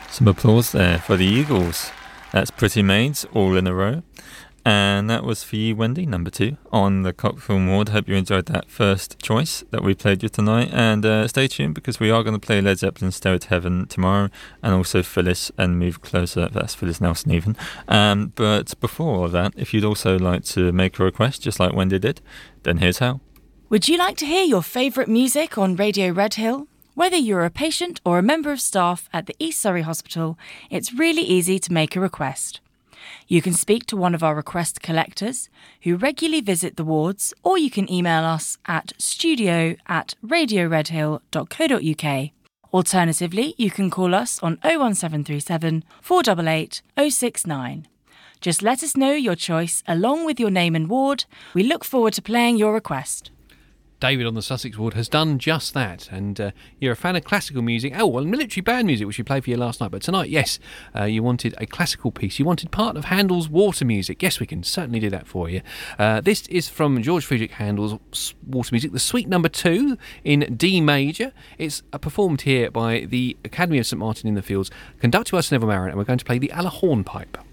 Some applause there for the Eagles. That's Pretty Maids, all in a row. And that was for you, Wendy, number 2 on the Cockfilm Award. Hope you enjoyed that first choice that we played you tonight. And stay tuned because we are going to play Led Zeppelin's Stairway to Heaven tomorrow, and also Phyllis and Move Closer. That's Phyllis Nelson even. But before all that, if you'd also like to make a request, just like Wendy did, then here's how. Would you like to hear your favourite music on Radio Redhill? Whether you're a patient or a member of staff at the East Surrey Hospital, it's really easy to make a request. You can speak to one of our request collectors who regularly visit the wards, or you can email us at studio@radioredhill.co.uk. Alternatively, you can call us on 01737 488 069. Just let us know your choice along with your name and ward. We look forward to playing your request. David on the Sussex ward has done just that, and you're a fan of classical music. Oh, well, military band music, which we played for you last night, but tonight, yes, you wanted a classical piece. You wanted part of Handel's Water Music. Yes, we can certainly do that for you. This is from George Friedrich Handel's Water Music, the Suite Number 2 in D major. It's performed here by the Academy of St Martin in the Fields, conducted by Sir Neville Marrone, and we're going to play the Ala hornpipe.